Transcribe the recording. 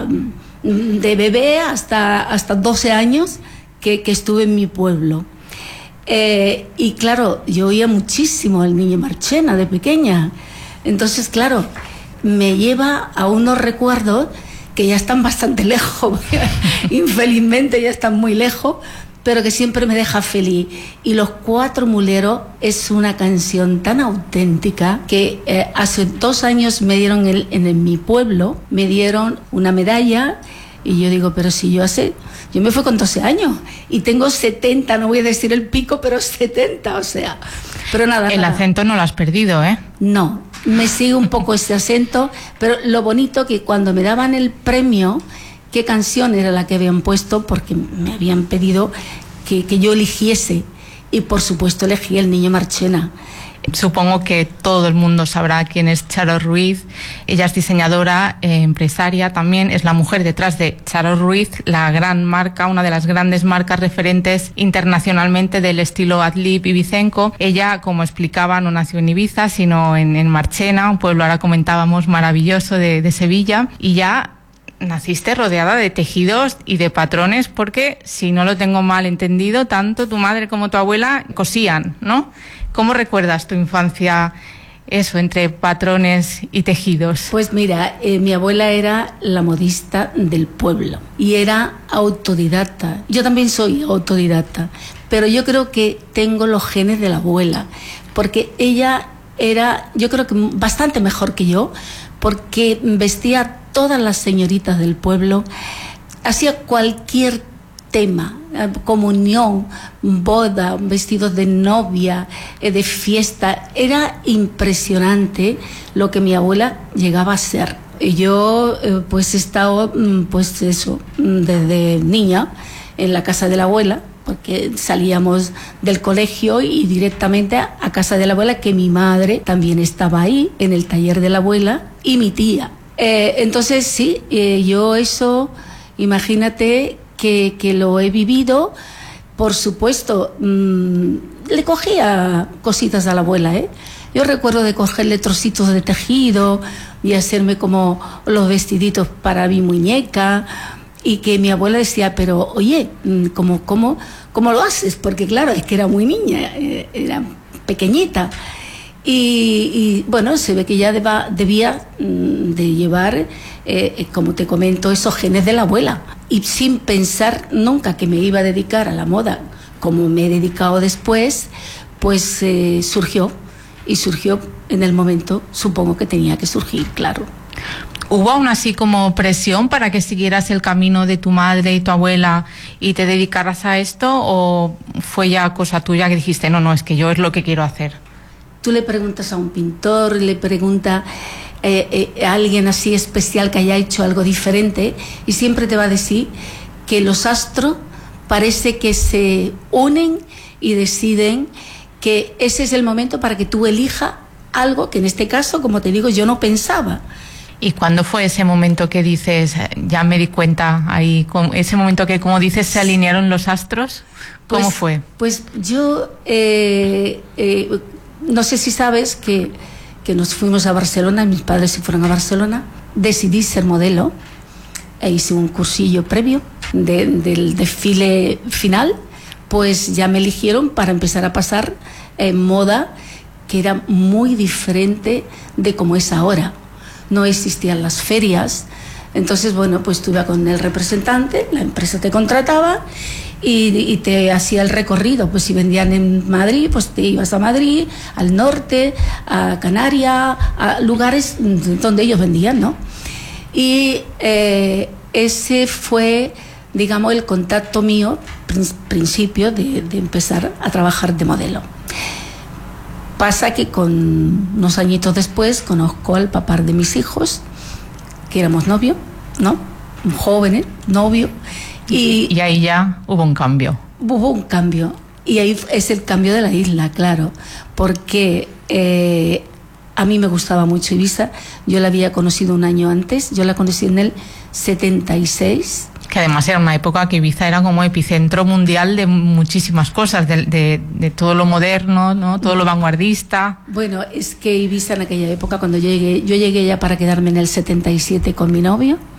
de bebé hasta 12 años que estuve en mi pueblo. Y claro, yo oía muchísimo al Niño Marchena de pequeña. Entonces, claro, me lleva a unos recuerdos que ya están bastante lejos, infelizmente ya están muy lejos, pero que siempre me deja feliz. Y Los Cuatro Muleros es una canción tan auténtica que hace 2 años me dieron en mi pueblo, me dieron una medalla, y yo digo, pero si yo me fui con 12 años y tengo 70, no voy a decir el pico, pero 70, o sea, pero nada. El acento no lo has perdido, ¿eh? No, me sigue un poco ese acento, pero lo bonito que cuando me daban el premio, qué canción era la que habían puesto, porque me habían pedido que yo eligiese, y por supuesto elegí El Niño Marchena. Supongo que todo el mundo sabrá quién es Charo Ruiz. Ella es diseñadora, empresaria también, es la mujer detrás de Charo Ruiz, la gran marca, una de las grandes marcas referentes internacionalmente del estilo Adlib y Ibicenco. Ella, como explicaba, no nació en Ibiza, sino en Marchena, un pueblo, ahora comentábamos, maravilloso de Sevilla, y ya naciste rodeada de tejidos y de patrones, porque, si no lo tengo mal entendido, tanto tu madre como tu abuela cosían, ¿no? ¿Cómo recuerdas tu infancia, eso, entre patrones y tejidos? Pues mira, mi abuela era la modista del pueblo y era autodidacta. Yo también soy autodidacta, pero yo creo que tengo los genes de la abuela, porque ella era, yo creo que bastante mejor que yo, porque vestía a todas las señoritas del pueblo, hacía cualquier tema, comunión, boda, vestidos de novia, de fiesta. Era impresionante lo que mi abuela llegaba a ser. Y yo pues he estado, pues eso, desde niña en la casa de la abuela, porque salíamos del colegio y directamente a casa de la abuela, que mi madre también estaba ahí, en el taller de la abuela, y mi tía. Entonces sí, yo eso, imagínate que lo he vivido. Por supuesto, le cogía cositas a la abuela, ¿eh? Yo recuerdo de cogerle trocitos de tejido y hacerme como los vestiditos para mi muñeca, y que mi abuela decía, pero oye, ¿cómo lo haces? Porque claro, es que era muy niña, era pequeñita. Y bueno, se ve que ya debía de llevar, como te comento, esos genes de la abuela. Y sin pensar nunca que me iba a dedicar a la moda, como me he dedicado después, pues surgió en el momento, supongo que tenía que surgir, claro. ¿Hubo aún así como presión para que siguieras el camino de tu madre y tu abuela y te dedicaras a esto, o fue ya cosa tuya que dijiste, no, es que yo es lo que quiero hacer? Tú le preguntas a un pintor, le preguntas a alguien así especial que haya hecho algo diferente, y siempre te va a decir que los astros parece que se unen y deciden que ese es el momento para que tú elijas algo que en este caso, como te digo, yo no pensaba. ¿Y cuándo fue ese momento que dices, ya me di cuenta ahí, ese momento que, como dices, se alinearon los astros? ¿Cómo fue? Pues yo, no sé si sabes que nos fuimos a Barcelona, mis padres se fueron a Barcelona, decidí ser modelo, hice un cursillo previo del desfile final, pues ya me eligieron para empezar a pasar moda, que era muy diferente de como es ahora. No existían las ferias, entonces bueno, pues tú ibas con el representante, la empresa te contrataba y te hacía el recorrido. Pues si vendían en Madrid, pues te ibas a Madrid, al norte, a Canarias, a lugares donde ellos vendían, ¿no? Y ese fue, digamos, el contacto mío, principio de empezar a trabajar de modelo. Pasa que unos añitos después conozco al papá de mis hijos, que éramos novios, ¿no? Jóvenes, novios. Y ahí ya hubo un cambio. Hubo un cambio. Y ahí es el cambio de la isla, claro. Porque a mí me gustaba mucho Ibiza. Yo la había conocido un año antes. Yo la conocí en el 76. Que además era una época que Ibiza era como epicentro mundial de muchísimas cosas, de todo lo moderno, ¿no? Todo lo vanguardista. Bueno, es que Ibiza en aquella época, cuando yo llegué ya para quedarme en el 77 con mi novio,